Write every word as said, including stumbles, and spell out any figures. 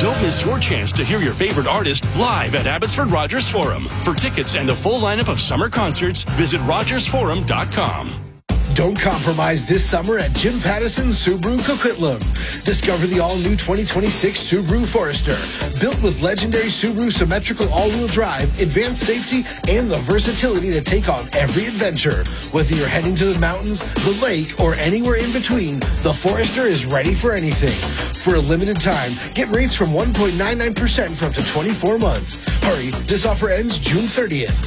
Don't miss your chance to hear your favorite artist live at Abbotsford Rogers Forum. For tickets and a full lineup of summer concerts, visit rogers forum dot com. Don't compromise this summer at Jim Pattison Subaru Coquitlam. Discover the all-new twenty twenty-six Subaru Forester. Built with legendary Subaru symmetrical all-wheel drive, advanced safety, and the versatility to take on every adventure. Whether you're heading to the mountains, the lake, or anywhere in between, the Forester is ready for anything. For a limited time, get rates from one point nine nine percent for up to twenty-four months. Hurry, this offer ends June thirtieth.